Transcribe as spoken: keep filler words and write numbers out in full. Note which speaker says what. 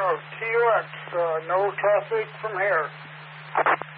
Speaker 1: of T O X. Uh, no traffic from here.